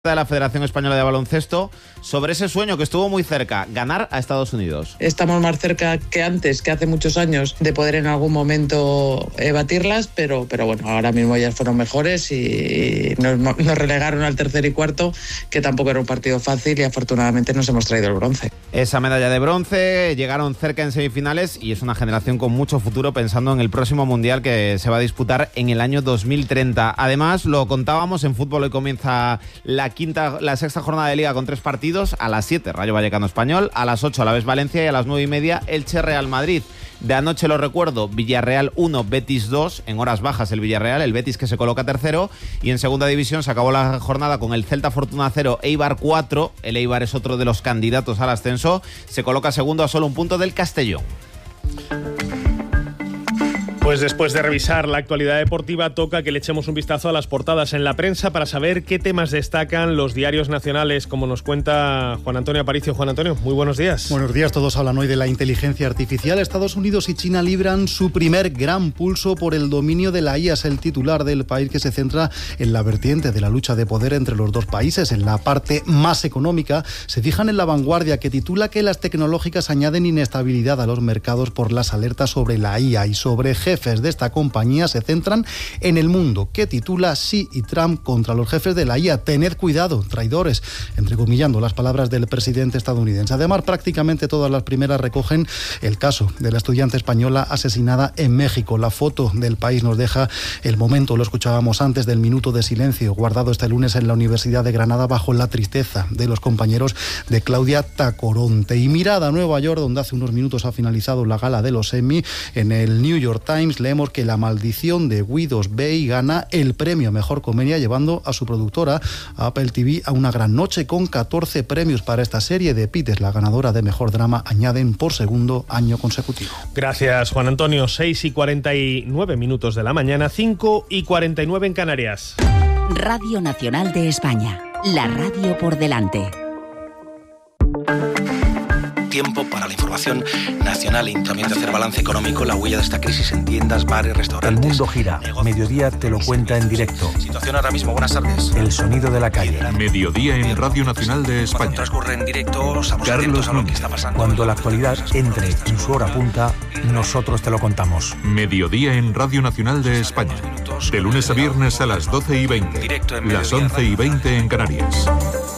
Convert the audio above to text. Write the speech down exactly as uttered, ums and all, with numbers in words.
de la Federación Española de Baloncesto sobre ese sueño que estuvo muy cerca, ganar a Estados Unidos. Estamos más cerca que antes, que hace muchos años, de poder en algún momento eh, batirlas, pero, pero bueno, ahora mismo ya fueron mejores y nos, nos relegaron al tercer y cuarto, que tampoco era un partido fácil, y afortunadamente nos hemos traído el bronce. Esa medalla de bronce, llegaron cerca en semifinales y es una generación con mucho futuro pensando en el próximo Mundial que se va a disputar en el año dos mil treinta. Además, lo contábamos, en fútbol hoy comienza la quinta, la sexta jornada de Liga con tres partidos. A las siete, Rayo Vallecano Español, a las ocho, Alavés Valencia, y a las nueve y media, Elche Real Madrid. De anoche lo recuerdo, Villarreal uno, Betis dos, en horas bajas el Villarreal, el Betis que se coloca tercero, y en segunda división se acabó la jornada con el Celta Fortuna cero, Eibar cuatro, el Eibar es otro de los candidatos al ascenso, se coloca segundo a solo un punto del Castellón. Pues después de revisar la actualidad deportiva, toca que le echemos un vistazo a las portadas en la prensa para saber qué temas destacan los diarios nacionales, como nos cuenta Juan Antonio Aparicio. Juan Antonio, muy buenos días. Buenos días, todos hablan hoy de la inteligencia artificial. Estados Unidos y China libran su primer gran pulso por el dominio de la I A. Es el titular del País, que se centra en la vertiente de la lucha de poder entre los dos países. En la parte más económica se fijan en La Vanguardia, que titula que las tecnológicas añaden inestabilidad a los mercados por las alertas sobre la I A, y sobre jefes de esta compañía se centran en El Mundo, que titula Xi y Trump contra los jefes de la I A. Tened cuidado, traidores, entrecomillando las palabras del presidente estadounidense. Además, prácticamente todas las primeras recogen el caso de la estudiante española asesinada en México. La foto del País nos deja el momento, lo escuchábamos antes, del minuto de silencio guardado este lunes en la Universidad de Granada bajo la tristeza de los compañeros de Claudia Tacoronte. Y mirada a Nueva York, donde hace unos minutos ha finalizado la gala de los Emmy. En el New York Times leemos que La maldición de Guidos Bay gana el premio a Mejor Comedia, llevando a su productora, a Apple T V, a una gran noche con catorce premios para esta serie. De Pitt es la ganadora de Mejor Drama, añaden por segundo año consecutivo. Gracias, Juan Antonio. seis y cuarenta y nueve minutos de la mañana, cinco y cuarenta y nueve en Canarias. Radio Nacional de España, la radio por delante. Tiempo para la información nacional y también de hacer balance económico, la huella de esta crisis en tiendas, bares, restaurantes. El mundo gira. Negocios. Mediodía te lo cuenta en directo. Situación ahora mismo, buenas tardes. El sonido de la calle. Mediodía en Radio Nacional de España. Cuando transcurre en directo, estamos Carlos atentos a lo que está pasando. Cuando la actualidad entre en su hora punta, nosotros te lo contamos. Mediodía en Radio Nacional de España. De lunes a viernes a las doce y veinte. Las once y veinte en Canarias.